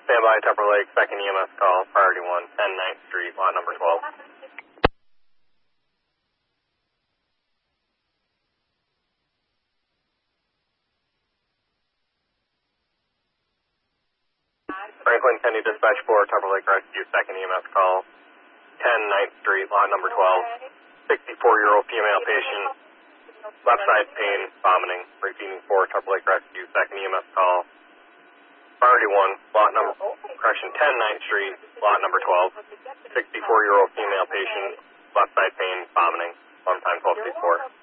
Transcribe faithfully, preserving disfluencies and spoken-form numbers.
Stand by, Tupper Lake, second E M S call, priority one, ten ninth Street, lot number twelve. Franklin County Dispatch four, Tupper Lake Rescue, second E M S call, ten ninth Street, lot number twelve. sixty-four-year-old female patient, left side pain, vomiting, repeating four, Tupper Lake Rescue, second E M S call. Priority one, lot number, correction, ten ninth Street, lot number twelve. sixty-four-year-old female patient, left side pain, vomiting, one time twelve sixty-four.